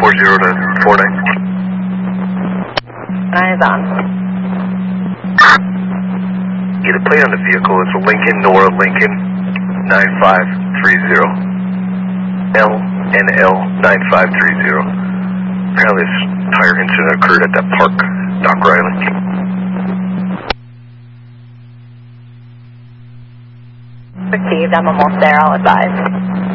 40 to 49. 9 is on. Yeah, the plate on the vehicle is Lincoln, Nora, Lincoln 9530. LNL 9530. Apparently this tire incident occurred at that park, Doc Riley. Received, I'm almost there, I'll advise.